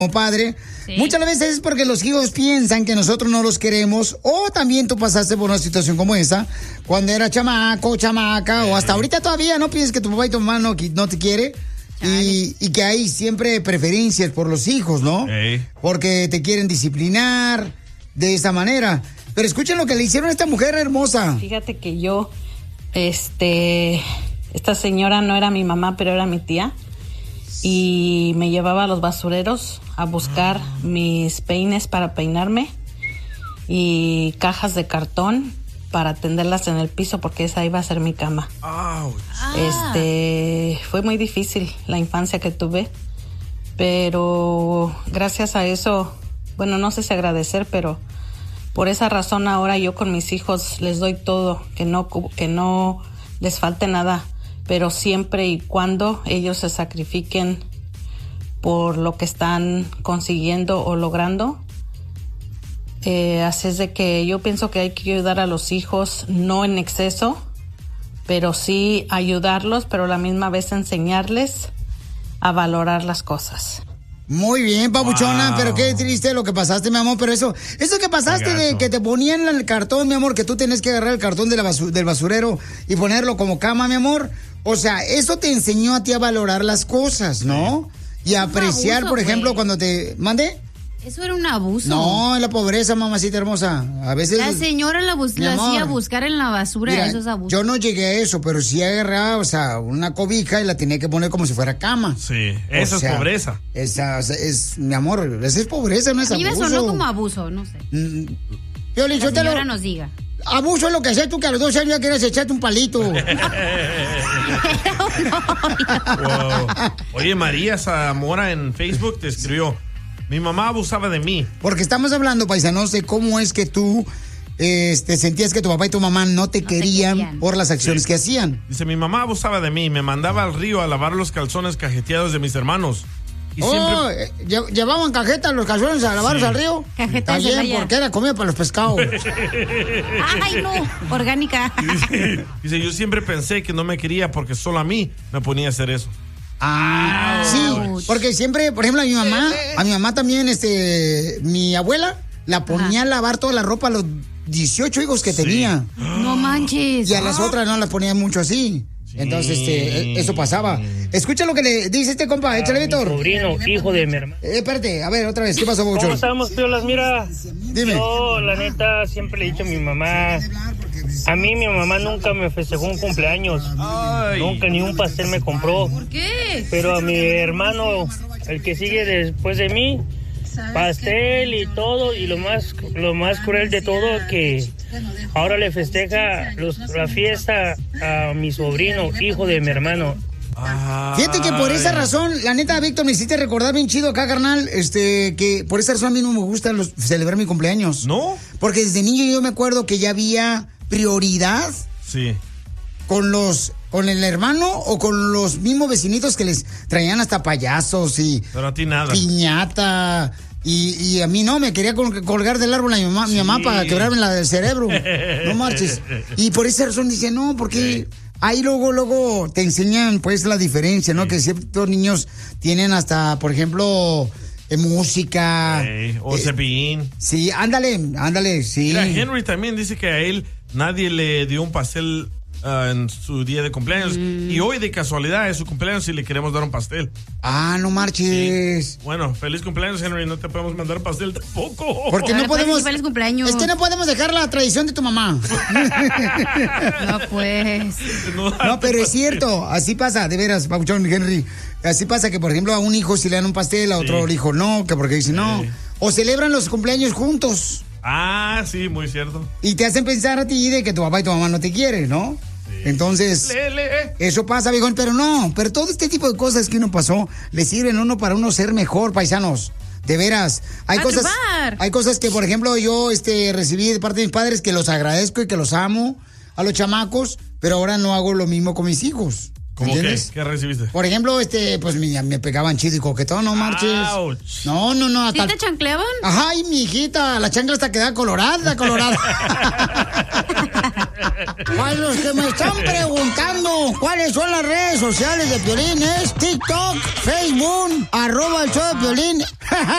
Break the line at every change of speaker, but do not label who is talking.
como padre, muchas veces es porque los hijos piensan que nosotros no los queremos, o también tú pasaste por una situación como esa cuando era chamaco, chamaca, o hasta ahorita todavía no piensas que tu papá y tu mamá no te quiere, y que hay siempre preferencias por los hijos, ¿no? Porque te quieren disciplinar de esa manera. Pero escuchen lo que le hicieron a esta mujer hermosa.
Fíjate que yo, esta señora no era mi mamá, pero era mi tía. Y me llevaba a los basureros a buscar mis peines para peinarme y cajas de cartón para tenderlas en el piso porque esa iba a ser mi cama. Fue muy difícil la infancia que tuve, pero gracias a eso, bueno, no sé si agradecer, pero por esa razón ahora yo con mis hijos les doy todo, que no les falte nada, pero siempre y cuando ellos se sacrifiquen por lo que están consiguiendo o logrando. Así es de que yo pienso que hay que ayudar a los hijos, no en exceso, pero sí ayudarlos, pero a la misma vez enseñarles a valorar las cosas.
Muy bien, papuchona, pero qué triste lo que pasaste, mi amor, pero eso que pasaste de que te ponían el cartón, mi amor, que tú tenías que agarrar el cartón del basurero y ponerlo como cama, mi amor, o sea, eso te enseñó a ti a valorar las cosas, ¿no? Y a apreciar, abuso, por ejemplo, cuando te... ¿Mande?
Eso era un abuso.
No, en la pobreza, mamacita hermosa. A veces...
La señora la hacía buscar en la basura. Mira, eso es abuso.
Yo no llegué a eso, pero sí agarraba, o sea, una cobija y la tenía que poner como si fuera cama.
Sí, eso es pobreza.
Esa es, mi amor, esa es pobreza, no es abuso.
A mí me sonó como abuso, no sé.
Piolín,
la señora nos diga.
Abuso es lo que haces tú, que a los 12 años ya quieres echarte un palito.
Wow. Oye, María Zamora en Facebook te escribió: mi mamá abusaba de mí.
Porque estamos hablando, paisanos, de cómo es que tú sentías que tu papá y tu mamá no te querían por las acciones que hacían.
Dice, mi mamá abusaba de mí, me mandaba al río a lavar los calzones cajeteados de mis hermanos. Y
siempre... ¿Llevaban cajetas los calzones a lavarlos al río?
Cajetas
de allá. Porque era comida para los pescados.
Ay, no, orgánica.
Dice, yo siempre pensé que no me quería porque solo a mí me ponía a hacer eso.
Sí, porque siempre, por ejemplo, a mi mamá también, mi abuela la ponía a lavar toda la ropa a los 18 hijos que tenía.
No manches.
Y a las otras no las ponía mucho así. Entonces, eso pasaba. Escucha lo que le dice este compa, échale, Víctor.
Mi sobrino, hijo de mi hermano.
Espérate, a ver, otra vez, ¿qué pasó, Bocho?
¿Cómo estamos, piolas? Mira,
dime.
Yo, la neta, siempre le he dicho a mi mamá, a mí mi mamá nunca me festejó un cumpleaños. Nunca ni un pastel me compró.
¿Por qué?
Pero a mi hermano, el que sigue después de mí, pastel y todo, y lo más cruel de todo, que ahora le festeja la fiesta a mi sobrino, hijo de mi hermano.
Fíjate que por esa razón, la neta, Víctor, me hiciste recordar bien chido acá, carnal, que por esa razón a mí no me gusta celebrar mi cumpleaños.
¿No?
Porque desde niño yo me acuerdo que ya había prioridad.
Sí.
Con el hermano o con los mismos vecinitos que les traían hasta payasos y...
Pero a ti nada.
Piñata. Y a mí no, me quería colgar del árbol a mi mamá para quebrarme el cerebro. No marches. Y por esa razón dice, no, porque ahí luego te enseñan pues la diferencia, ¿no? Que ciertos niños tienen hasta, por ejemplo... música.
O Cepillín.
Sí, ándale, sí.
Mira, Henry también dice que a él nadie le dio un pastel en su día de cumpleaños. Y hoy, de casualidad, es su cumpleaños y le queremos dar un pastel.
No marches.
Sí. Bueno, feliz cumpleaños, Henry. No te podemos mandar pastel tampoco.
Porque no podemos.
Feliz cumpleaños.
Es que no podemos dejar la tradición de tu mamá.
No, pues.
No, pero es cierto. Así pasa, de veras, Pauchón, Henry. Así pasa que, por ejemplo, a un hijo si le dan un pastel, a otro hijo no, que porque dice no. O celebran los cumpleaños juntos.
Sí, muy cierto.
Y te hacen pensar a ti de que tu papá y tu mamá no te quieren, ¿no? Sí. Entonces, eso pasa, viejón, pero todo este tipo de cosas que uno pasó le sirven a uno para uno ser mejor, paisanos. De veras. Hay cosas que, por ejemplo, yo recibí de parte de mis padres que los agradezco y que los amo a los chamacos, pero ahora no hago lo mismo con mis hijos.
¿Cómo qué? ¿Qué recibiste?
Por ejemplo, pues me pegaban chido y coquetón, no marches.
Ouch.
No.
¿Sí te chancleaban?
Ay, mi hijita, la chancla hasta queda colorada. Para los que me están preguntando cuáles son las redes sociales de Piolín, es TikTok, Facebook, @el show de Piolín.